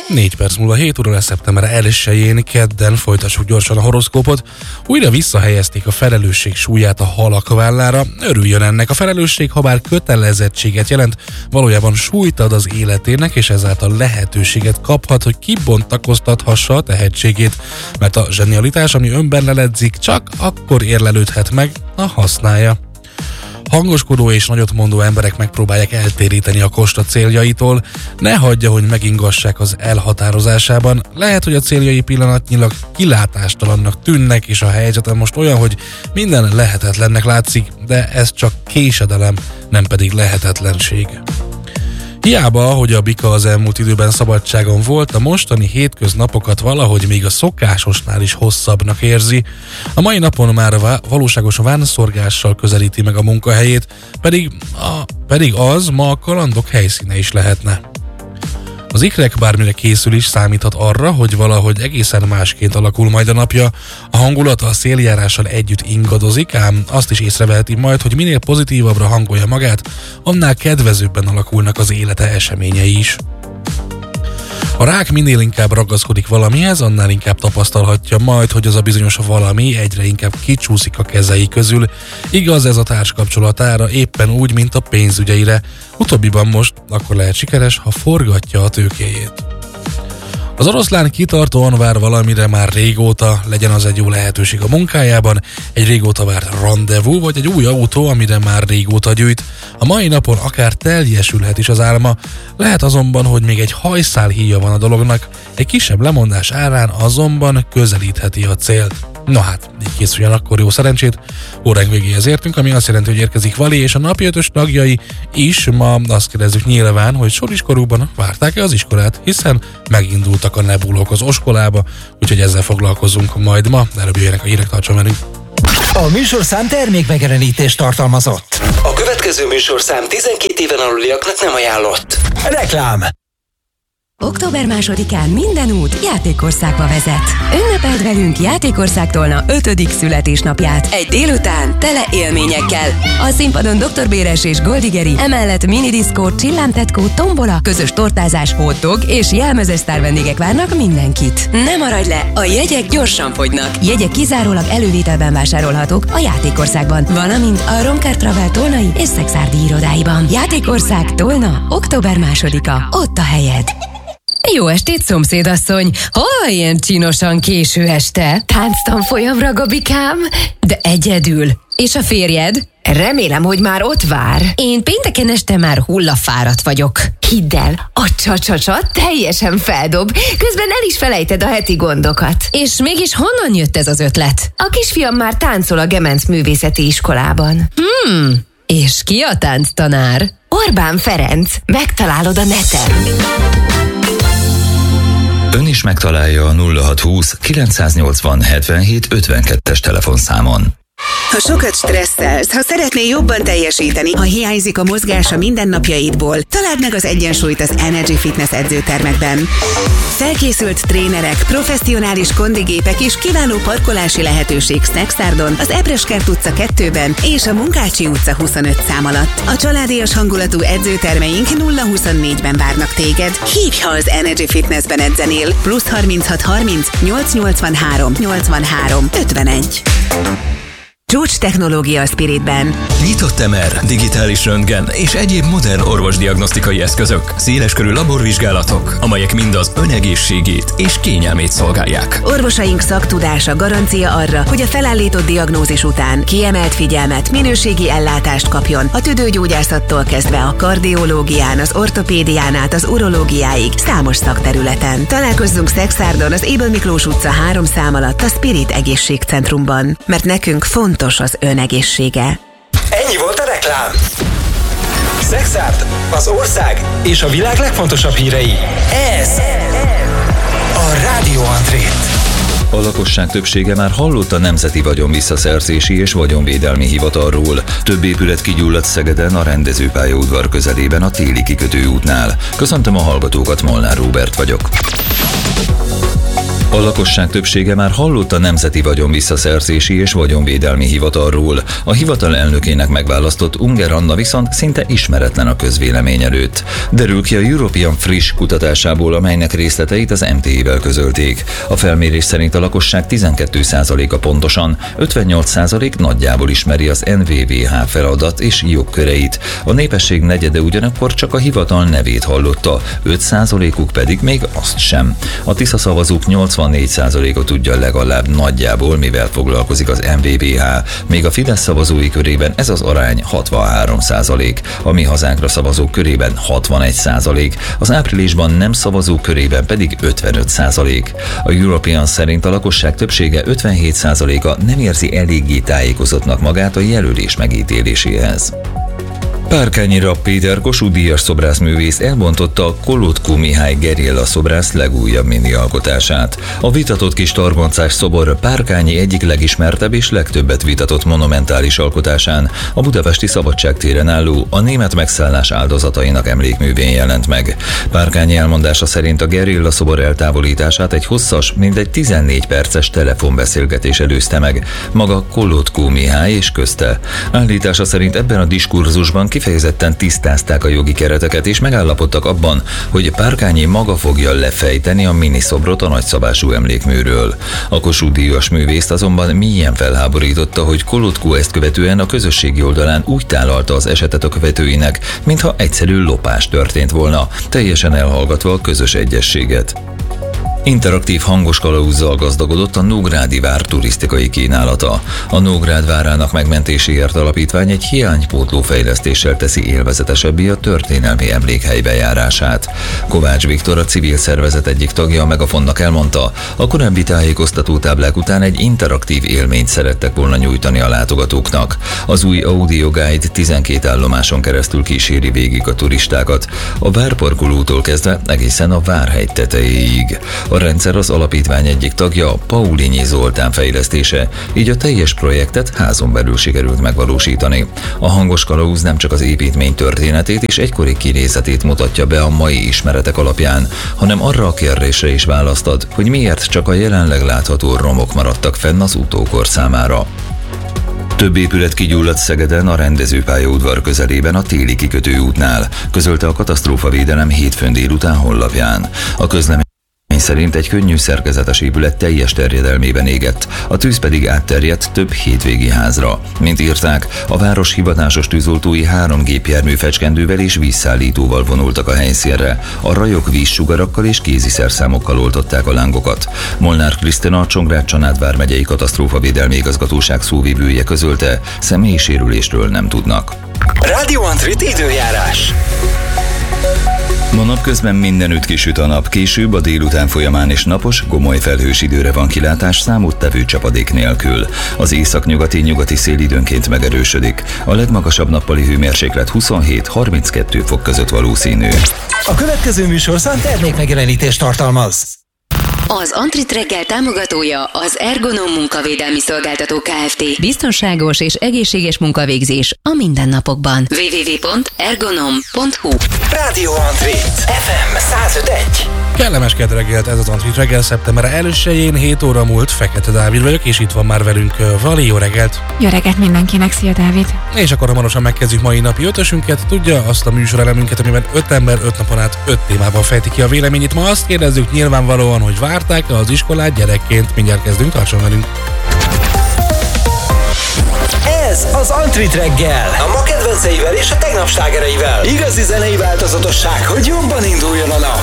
4 perc múlva 7 óra lesz szeptember 1-én, kedden folytassuk gyorsan a horoszkópot. Újra visszahelyezték a felelősség súlyát a halak vállára. Örüljön ennek, a felelősség, ha bár kötelezettséget jelent, valójában súlyt ad az életének, és ezáltal lehetőséget kaphat, hogy kibontakoztathassa a tehetségét. Mert a zsenialitás, ami önben leledzik, csak akkor érlelődhet meg, ha használja. Hangoskodó és nagyotmondó emberek megpróbálják eltéríteni a Kosta céljaitól. Ne hagyja, hogy megingassák az elhatározásában. Lehet, hogy a céljai pillanatnyilag kilátástalannak tűnnek, és a helyzetem most olyan, hogy minden lehetetlennek látszik, de ez csak késedelem, nem pedig lehetetlenség. Hiába, hogy a bika az elmúlt időben szabadságon volt, a mostani hétköznapokat valahogy még a szokásosnál is hosszabbnak érzi. A mai napon már valóságos vánszorgással közelíti meg a munkahelyét, pedig az ma a kalandok helyszíne is lehetne. Az ikrek bármire készül is számíthat arra, hogy valahogy egészen másként alakul majd a napja. A hangulata a széljárással együtt ingadozik, ám azt is észreveheti majd, hogy minél pozitívabbra hangolja magát, annál kedvezőbben alakulnak az élete eseményei is. A rák minél inkább ragaszkodik valamihez, annál inkább tapasztalhatja majd, hogy az a bizonyos valami egyre inkább kicsúszik a kezei közül. Igaz ez a társkapcsolatára éppen úgy, mint a pénzügyeire. Utóbbiban most akkor lehet sikeres, ha forgatja a tőkéjét. Az oroszlán kitartóan vár valamire már régóta, legyen az egy jó lehetőség a munkájában, egy régóta várt randevú, vagy egy új autó, amire már régóta gyűjt. A mai napon akár teljesülhet is az álma, lehet azonban, hogy még egy hajszál híja van a dolognak, egy kisebb lemondás árán azonban közelítheti a célt. Na hát, így készüljen akkor, jó szerencsét! Óránk végéhez értünk, ami azt jelenti, hogy érkezik Vali, és a napi 5-ös tagjai is ma azt kérdezzük nyilván, hogy soriskorúban várták-e az iskolát, hiszen megindultak a nebulók az oskolába, úgyhogy ezzel foglalkozunk majd ma, előbb jöjjenek a hírek, tartson velünk! A műsorszám termékmegjelenítést tartalmazott. A következő műsorszám 12 éven aluliaknak nem ajánlott. Reklám! Október 2-án minden út Játékországba vezet. Ünnepeld velünk Játékországtól 5. születésnapját. Egy délután tele élményekkel. A színpadon Dr. Béres és Goldigeri, emellett minidiszkó, csillámtetkó, tombola, közös tortázás, hotdog és jelmezes sztár vendégek várnak mindenkit. Ne maradj le, a jegyek gyorsan fogynak. Jegyek kizárólag elővételben vásárolhatók a Játékországban, valamint a Romker Travel Tolnai és Szexárdi irodáiban. Játékország Tolna, október 2-a. Ott a helyed. Jó estét, szomszédasszony! Hol ilyen csinosan késő este? Tánctanfolyamra, Gabikám? De egyedül. És a férjed? Remélem, hogy már ott vár. Én pénteken este már hullafáradt vagyok. Hidd el, a csa-csa-csa teljesen feldob, közben el is felejted a heti gondokat. És mégis honnan jött ez az ötlet? A kisfiam már táncol a Gemenc Művészeti Iskolában. És ki a tánctanár? Orbán Ferenc, megtalálod a neten. Ön is megtalálja a 0620 980 77 52-es telefonszámon. Ha sokat stresszelsz, ha szeretnél jobban teljesíteni, ha hiányzik a mozgás a mindennapjaidból, találd meg az egyensúlyt az Energy Fitness edzőtermekben. Felkészült trénerek, professzionális kondigépek és kiváló parkolási lehetőség Szexárdon, az Ebreskert utca 2-ben és a Munkácsi utca 25 szám alatt. A családias hangulatú edzőtermeink 024-ben várnak téged. Hívj, ha az Energy Fitnessben edzenél. +36 30 883 83 51. Csúcs technológia a Spiritben. Nyitott MR, digitális röntgen és egyéb modern orvosdiagnosztikai eszközök, széleskörű laborvizsgálatok, amelyek mind az ön egészségét és kényelmét szolgálják. Orvosaink szaktudása garancia arra, hogy a felállított diagnózis után kiemelt figyelmet, minőségi ellátást kapjon a tüdőgyógyászattól kezdve a kardiológián, az ortopédián át az urológiáig számos szakterületen. Találkozzunk Szexárdon, az Ébel Miklós utca 3 szám alatt a Spirit Egészségcentrumban, mert nekünk fontos az ön egészsége. Ennyi volt a reklám. Szexárd, az ország és a világ legfontosabb hírei. Ez a Rádió Andrét. A lakosság többsége már hallott a Nemzeti Vagyonvisszaszerzési és Vagyonvédelmi Hivatalról. Több épület kigyulladt Szegeden, a rendezőpályaudvar közelében, a Téli kikötőútnál. Köszöntöm a hallgatókat, Molnár Róbert vagyok. A lakosság többsége már hallott a Nemzeti Vagyonvisszaszerzési és Vagyonvédelmi Hivatalról. A hivatal elnökének megválasztott Unger Anna viszont szinte ismeretlen a közvélemény előtt. Derül ki a European friss kutatásából, amelynek részleteit az MTI-vel közölték. A felmérés szerint a lakosság 12%-a pontosan, 58% nagyjából ismeri az NVVH feladat és jogköreit. A népesség negyede ugyanakkor csak a hivatal nevét hallotta, 5%-uk pedig még azt sem. A Tisza szavazók 84%-a tudja legalább nagyjából, mivel foglalkozik az NVVH, még a Fidesz szavazói körében ez az arány 63%, a Mi Hazánkra szavazók körében 61%, az áprilisban nem szavazók körében pedig 55%. A European szerint a lakosság többsége 57%-a nem érzi eléggé tájékozottnak magát a jelölés megítéléséhez. Párkányi Rapp Péter Kossuth-díjas szobrászművész elbontotta a Kolótkó Mihály gerilla szobrász legújabb mini alkotását. A vitatott kis targoncás szobor Párkányi egyik legismertebb és legtöbbet vitatott monumentális alkotásán, a budapesti Szabadságtéren álló, a német megszállás áldozatainak emlékművén jelent meg. Párkányi elmondása szerint a gerilla szobor eltávolítását egy hosszas, mindegy 14 perces telefonbeszélgetés előzte meg, maga Kolótkó Mihály és közte. Állítása szerint ebben a diskurzusban kifejezetten tisztázták a jogi kereteket és megállapodtak abban, hogy Párkányi maga fogja lefejteni a miniszobrot a nagyszabású emlékműről. A Kossuth-díjas művészt azonban mélyen felháborította, hogy Kolótkó ezt követően a közösségi oldalán úgy tálalta az esetet a követőinek, mintha egyszerű lopás történt volna, teljesen elhallgatva a közös egyességet. Interaktív hangos kalauzzal gazdagodott a Nógrádi vár turisztikai kínálata. A Nógrád várának megmentéséért alapítvány egy hiánypótló fejlesztéssel teszi élvezetesebbé a történelmi emlékhely bejárását. Kovács Viktor, a civil szervezet egyik tagja, a Megafonnak elmondta, a korábbi tájékoztatótáblák után egy interaktív élményt szerettek volna nyújtani a látogatóknak. Az új Audio Guide 12 állomáson keresztül kíséri végig a turistákat, a várparkolótól kezdve egészen a várhegy tetejéig. A rendszer az alapítvány egyik tagja, Paulinyi Zoltán fejlesztése, így a teljes projektet házon belül sikerült megvalósítani. A hangos kalauz nem csak az építmény történetét és egykori kinézetét mutatja be a mai ismeretek alapján, hanem arra a kérdésre is választ ad, hogy miért csak a jelenleg látható romok maradtak fenn az utókor számára. Több épület kigyulladt Szegeden a rendezőpályaudvar közelében a Téli kikötőútnál, közölte a katasztrófavédelem hétfőn délután honlapján. A közlemény szerint egy könnyű szerkezetes épület teljes terjedelmében égett, a tűz pedig átterjedt több hétvégi házra. Mint írták, a város hivatásos tűzoltói 3 gépjármű fecskendővel és vízszállítóval vonultak a helyszínre. A rajok vízsugarakkal és kéziszerszámokkal oltották a lángokat. Molnár Krisztina, a Csongrád-Csanád vármegyei katasztrófavédelmi igazgatóság szóvivője közölte, személyi sérülésről nem tudnak. Radio Antrit időjárás. Ma napközben mindenütt kisüt a nap, később a délután folyamán is napos, gomoly felhős időre van kilátás számottevő csapadék nélkül. Az északnyugati szél időnként megerősödik. A legmagasabb nappali hőmérséklet 27-32 fok között valószínű. A következő műsorszám termékmegjelenítést tartalmaz. Az Antrit reggel támogatója az Ergonom munkavédelmi szolgáltató Kft. Biztonságos és egészséges munkavégzés a mindennapokban. www.ergonom.hu. Radio Antrit FM 105.1. Kellemes kedd reggelt, ez az Antrit reggel szeptember 1-én 7 óra múlt, Fekete Dávid vagyok, és itt van már velünk Vali, jó reggelt! Jó reggelt mindenkinek, szia Dávid! És akkor hamarosan megkezdjük mai napi ötösünket, tudja azt a műsorelemünket, amiben 5 ember 5 napon át 5 témában fejti ki a véleményét. Ma azt kérdezzük nyilvánvalóan, hogy várták-e az iskolát gyerekként, mindjárt kezdünk, tartson velünk! Ez az Antrit reggel, a ma kedvenceivel és a tegnap slágereivel. Igazi zenei változatosság, hogy jobban induljon a nap.